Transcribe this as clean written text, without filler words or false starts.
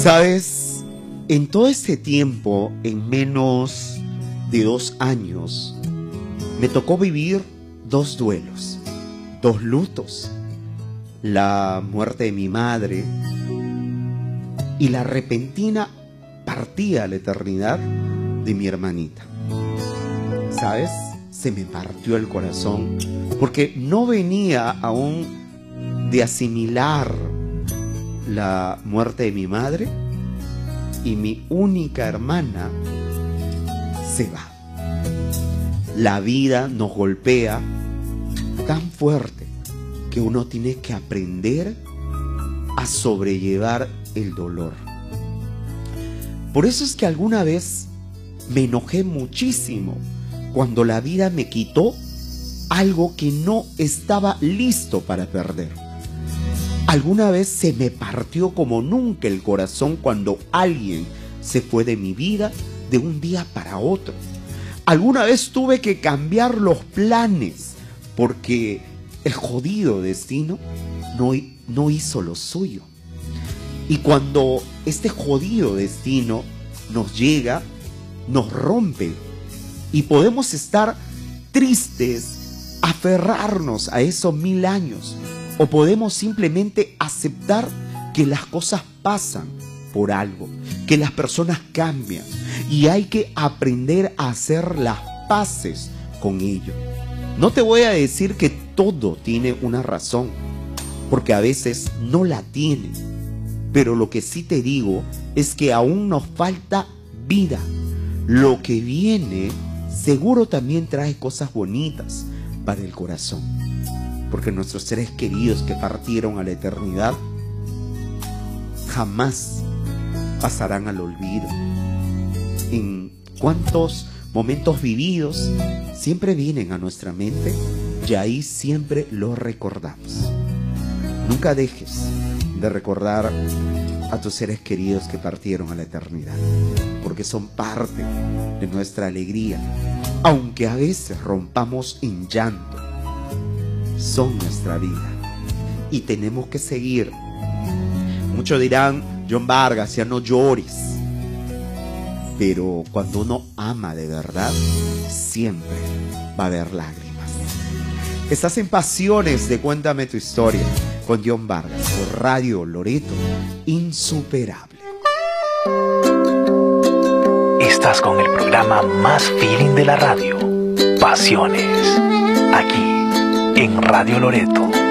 Sabes, en todo este tiempo, en menos de 2 años, me tocó vivir 2 duelos, 2 lutos. La muerte de mi madre y la repentina partida a la eternidad de mi hermanita. ¿Sabes? Se me partió el corazón porque no venía aún de asimilar la muerte de mi madre y mi única hermana se va. La vida nos golpea tan fuerte que uno tiene que aprender a sobrellevar el dolor. Por eso es que alguna vez me enojé muchísimo cuando la vida me quitó algo que no estaba listo para perder. Alguna vez se me partió como nunca el corazón cuando alguien se fue de mi vida de un día para otro. Alguna vez tuve que cambiar los planes porque el jodido destino no hizo lo suyo. Y cuando este jodido destino nos llega, nos rompe y podemos estar tristes, aferrarnos a esos 1000 años, o podemos simplemente aceptar que las cosas pasan por algo, que las personas cambian y hay que aprender a hacer las paces con ello. No te voy a decir que todo tiene una razón, porque a veces no la tiene, pero lo que sí te digo es que aún nos falta vida. Lo que viene seguro también trae cosas bonitas para el corazón, porque nuestros seres queridos que partieron a la eternidad jamás pasarán al olvido. En cuántos momentos vividos siempre vienen a nuestra mente y ahí siempre lo recordamos. Nunca dejes de recordar a tus seres queridos que partieron a la eternidad, porque son parte de nuestra alegría, aunque a veces rompamos en llanto. Son nuestra vida y tenemos que seguir. Muchos dirán: John Vargas, ya no llores. Pero cuando uno ama de verdad, siempre va a haber lágrimas. Estás en Pasiones de Cuéntame tu Historia con John Vargas por Radio Loreto, insuperable. Estás con el programa más feeling de la radio, Pasiones, aquí en Radio Loreto.